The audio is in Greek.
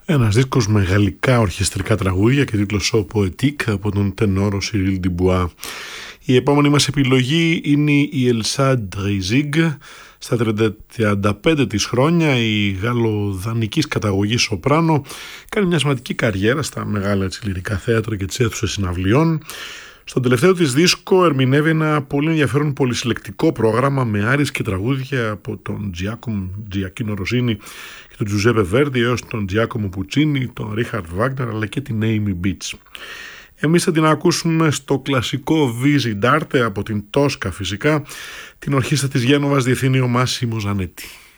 Ένας δίσκος με γαλλικά ορχιστρικά τραγούδια και τίτλο «So Poetique» από τον τενόρο Σιρίλ Ντιμπουά. Η επόμενη μας επιλογή είναι η Elsa Dreizig. Στα 35 της χρόνια η γαλλοδανικής καταγωγής σοπράνο κάνει μια σημαντική καριέρα στα μεγάλα λυρικά θέατρα και τις αίθουσες συναυλιών. Στον τελευταίο της δίσκο ερμηνεύει ένα πολύ ενδιαφέρον πολυσυλλεκτικό πρόγραμμα με άριες και τραγούδια από τον Τζιακίνο Ροσίνι και τον Τζουζέπε Βέρντι έως τον Τζιάκομο Πουτσίνι, τον Ρίχαρντ Βάγνερ αλλά και την Έιμι Μπίτς. Εμείς θα την ακούσουμε στο κλασικό Visi d'Arte από την Τόσκα φυσικά. Την ορχήστρα της Γένοβας διευθύνει ο Μάσιμο Ζανέτη.